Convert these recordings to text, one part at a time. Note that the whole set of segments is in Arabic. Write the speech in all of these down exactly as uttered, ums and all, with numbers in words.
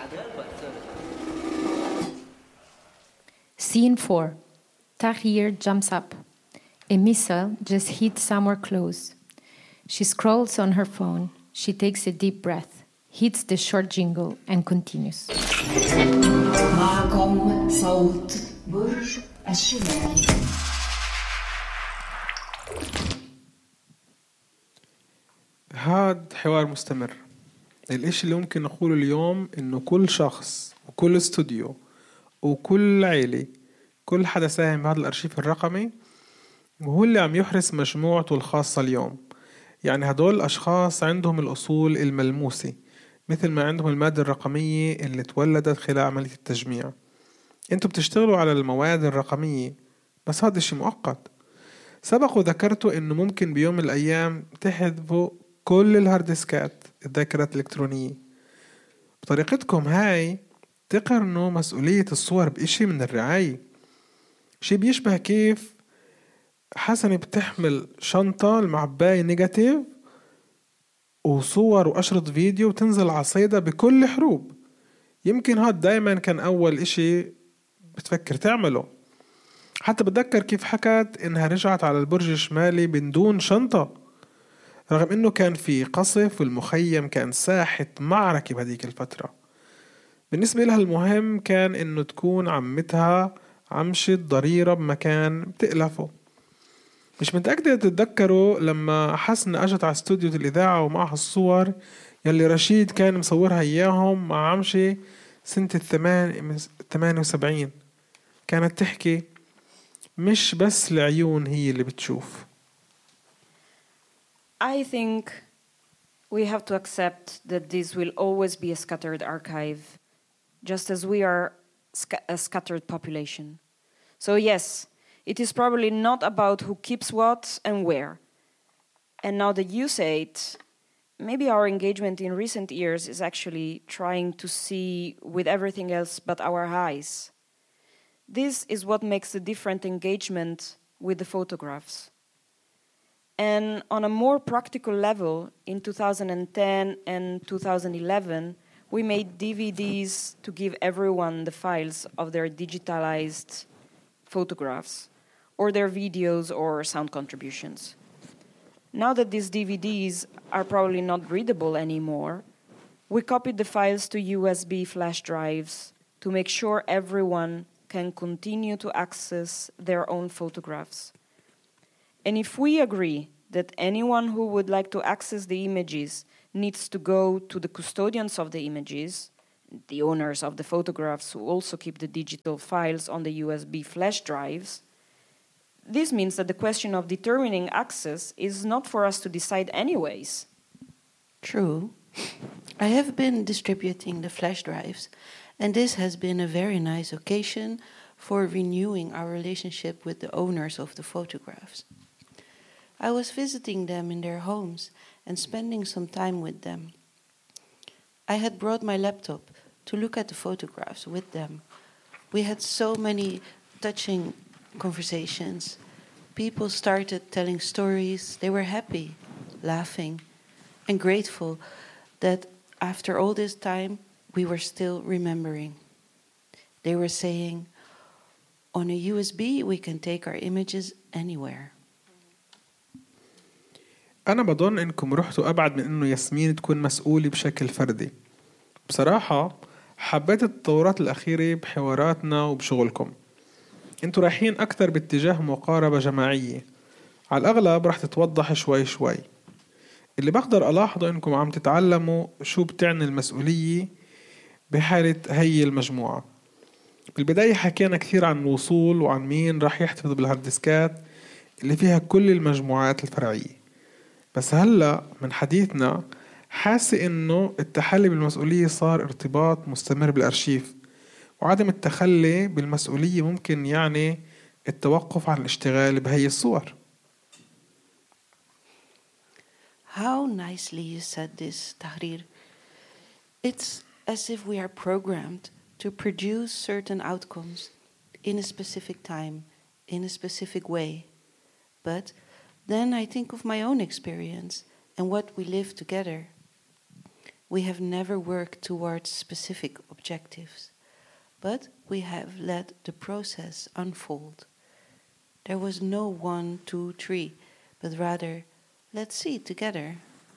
Scene four. Tahir jumps up. A missile just hit somewhere close. She scrolls on her phone. She takes a deep breath, hits the short jingle, and continues. معكم صوت برج الشمال. هاد حوار مستمر. الاشي اللي ممكن نقوله اليوم انه كل شخص وكل استوديو وكل عيلة كل حدا ساهم بهذا الارشيف الرقمي وهو اللي عم يحرس مجموعته الخاصة اليوم. يعني هدول الاشخاص عندهم الاصول الملموسة مثل ما عندهم المادة الرقمية اللي تولدت خلال عملية التجميع. انتوا بتشتغلوا على المواد الرقمية بس هذا الشيء مؤقت. سبق وذكرتوا انه ممكن بيوم من الايام تحذفوا كل الهاردسكات الذاكرات الإلكترونية. بطريقتكم هاي تقرنوا مسؤولية الصور بإشي من الرعاية. شي بيشبه كيف حسنة بتحمل شنطة المعباية نيجاتيف وصور وأشرط فيديو وتنزل عصيدة بكل حروب. يمكن هاد دايما كان أول إشي بتفكر تعمله. حتى بتذكر كيف حكت إنها رجعت على البرج الشمالي من دون شنطة رغم انه كان في قصف والمخيم كان ساحة معركة بهديك الفترة. بالنسبة لها المهم كان انه تكون عمتها عمشت ضريرة بمكان بتألفه. مش متأكدة تتذكروا لما حسنة اجت على استوديو الإذاعة ومعها الصور يلي رشيد كان مصورها اياهم مع عمشي سنة الثمانية وسبعين. كانت تحكي مش بس العيون هي اللي بتشوف. I think we have to accept that this will always be a scattered archive, just as we are sc- a scattered population. So yes, it is probably not about who keeps what and where. And now that you say it, maybe our engagement in recent years is actually trying to see with everything else but our eyes. This is what makes the different engagement with the photographs. And on a more practical level, in two thousand ten and two thousand eleven, we made D V Ds to give everyone the files of their digitalized photographs, or their videos or sound contributions. Now that these D V Ds are probably not readable anymore, we copied the files to U S B flash drives to make sure everyone can continue to access their own photographs. And if we agree that anyone who would like to access the images needs to go to the custodians of the images, the owners of the photographs who also keep the digital files on the U S B flash drives, this means that the question of determining access is not for us to decide anyways. True. I have been distributing the flash drives, and this has been a very nice occasion for renewing our relationship with the owners of the photographs. I was visiting them in their homes and spending some time with them. I had brought my laptop to look at the photographs with them. We had so many touching conversations. People started telling stories. They were happy, laughing, and grateful that after all this time, we were still remembering. They were saying, on a U S B, we can take our images anywhere. أنا بظن إنكم رحتوا أبعد من إنه ياسمين تكون مسؤولة بشكل فردي. بصراحة حبيت التطورات الأخيرة بحواراتنا وبشغلكم. أنتوا رايحين أكثر باتجاه مقاربة جماعية. على الأغلب رح تتوضح شوي شوي. اللي بقدر ألاحظه إنكم عم تتعلموا شو بتعني المسؤولية بحالة هي المجموعة. بالبداية حكينا كثير عن الوصول وعن مين رح يحتفظ بالهاردسكات اللي فيها كل المجموعات الفرعية. بس هلأ من حديثنا حاسة إنه التحلي بالمسؤولية صار ارتباط مستمر بالأرشيف، وعدم التخلي بالمسؤولية ممكن يعني التوقف عن الاشتغال بهي الصور. How nicely you said this, Tahrir. It's as if we are programmed to produce certain outcomes in a specific time, in a specific way. But then I think of my own experience and what we live together. We have never worked towards specific objectives, but we have let the process unfold. There was no one, two, three, but rather, let's see together.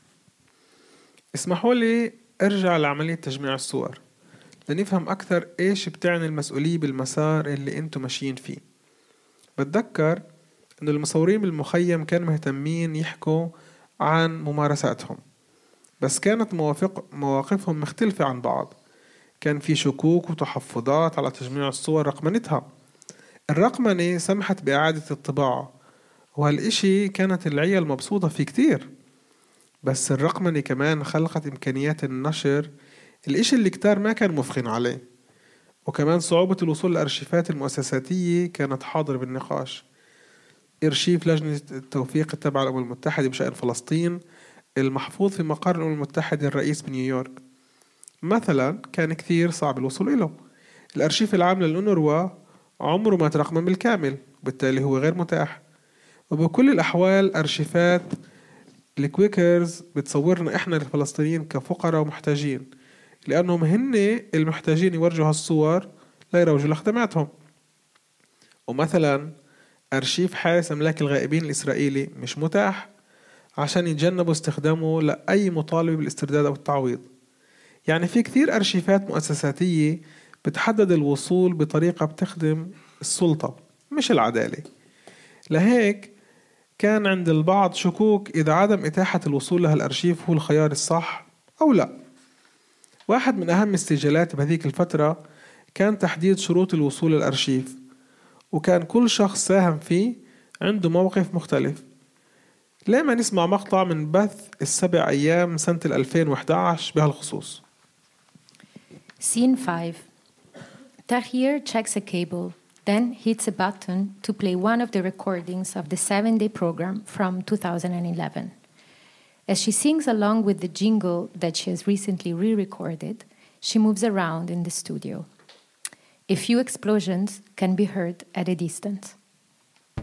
اسمحوا لي ارجع لعملية تجميع الصور لنفهم أكثر إيش بتعني المسؤولية بالمسار اللي أنتم ماشيين فيه. بتذكر أن المصورين بالمخيم كانوا مهتمين يحكوا عن ممارساتهم، بس كانت موافق مواقفهم مختلفة عن بعض. كان في شكوك وتحفظات على تجميع الصور رقمنتها. الرقمنة سمحت بإعادة الطباعة، وهالإشي كانت العيال مبسوطة فيه كتير. بس الرقمنة كمان خلقت إمكانيات النشر، الإشي اللي كتار ما كان مفخن عليه. وكمان صعوبة الوصول للأرشيفات المؤسساتية كانت حاضرة بالنقاش. إرشيف لجنة التوثيق التابعة للأمم المتحدة بشأن فلسطين المحفوظ في مقر الأمم المتحدة الرئيس بنيويورك مثلا كان كثير صعب الوصول إله. الأرشيف العام للأونروا عمره ما ترقم بالكامل، وبالتالي هو غير متاح. وبكل الأحوال أرشيفات الكويكرز بتصورنا إحنا الفلسطينيين كفقراء ومحتاجين، لأنهم هن المحتاجين يورجوا هالصور ليروجوا لخدماتهم. ومثلا أرشيف حارس أملاك الغائبين الإسرائيلي مش متاح عشان يتجنبوا استخدامه لأي مطالبة بالاسترداد أو التعويض. يعني في كثير أرشيفات مؤسساتية بتحدد الوصول بطريقة بتخدم السلطة مش العدالة. لهيك كان عند البعض شكوك إذا عدم إتاحة الوصول لهالأرشيف هو الخيار الصح أو لا. واحد من أهم استجالات بهذيك الفترة كان تحديد شروط الوصول للأرشيف، وكان كل شخص ساهم فيه عنده موقف مختلف. لما نسمع مقطع من بث السبع أيام سنة ألفين وإحدى عشر بهالخصوص. Scene five. Tahir checks a cable, then hits a button to play one of the recordings of the seven-day program from two thousand eleven. As she sings along with the jingle that she has recently re-recorded, she moves around in the studio. A few explosions can be heard at a distance.